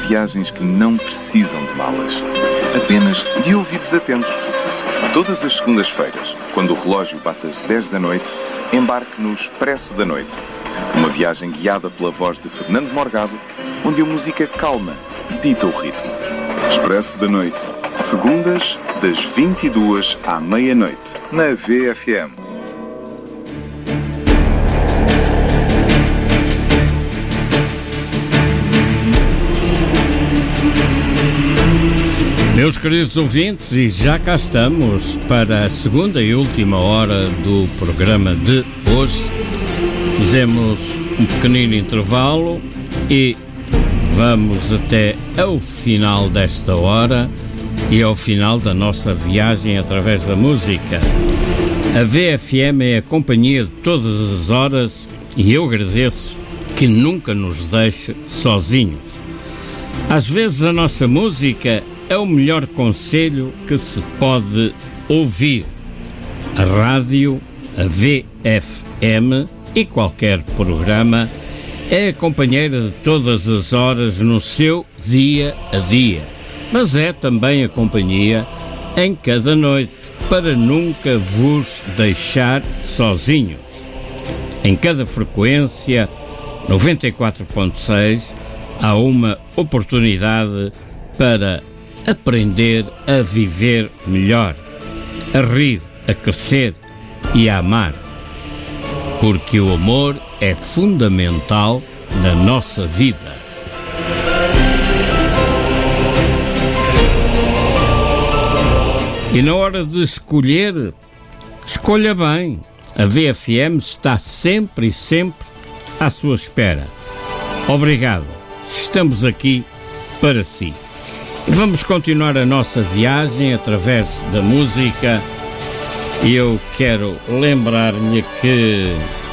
viagens que não precisam de malas, apenas de ouvidos atentos. Todas as segundas-feiras, quando o relógio bate às 10 da noite, embarque no Expresso da Noite. Uma viagem guiada pela voz de Fernando Morgado, onde a música calma dita o ritmo. Expresso da Noite, segundas, das 22 à meia-noite, na VFM. Meus queridos ouvintes, e já cá estamos para a segunda e última hora do programa de hoje. Fizemos um pequenino intervalo e vamos até ao final desta hora e ao final da nossa viagem através da música. A VFM é a companhia de todas as horas e eu agradeço que nunca nos deixe sozinhos. Às vezes a nossa música é o melhor conselho que se pode ouvir. A rádio, a VFM e qualquer programa é a companheira de todas as horas no seu dia a dia, mas é também a companhia em cada noite para nunca vos deixar sozinhos. Em cada frequência 94.6 há uma oportunidade para aprender a viver melhor, a rir, a crescer e a amar. Porque o amor é fundamental na nossa vida. E na hora de escolher, escolha bem. A VFM está sempre e sempre à sua espera. Obrigado. Estamos aqui para si. Vamos continuar a nossa viagem através da música e eu quero lembrar-lhe que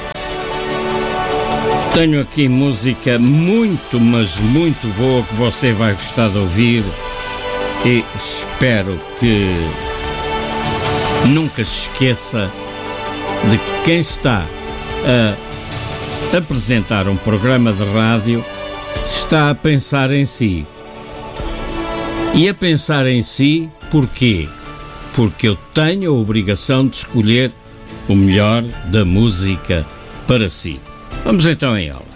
tenho aqui música muito, mas muito boa que você vai gostar de ouvir e espero que nunca se esqueça de que quem está a apresentar um programa de rádio está a pensar em si. E a pensar em si, porquê? Porque eu tenho a obrigação de escolher o melhor da música para si. Vamos então a ela.